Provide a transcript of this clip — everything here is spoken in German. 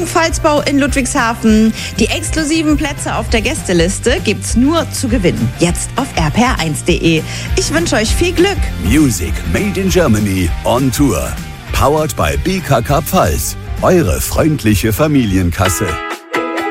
Pfalzbau in Ludwigshafen. Die exklusiven Plätze auf der Gästeliste gibt's nur zu gewinnen. Jetzt auf rpr1.de. Ich wünsche euch viel Glück. Music Made in Germany on Tour. Powered by BKK Pfalz. Eure freundliche Familienkasse.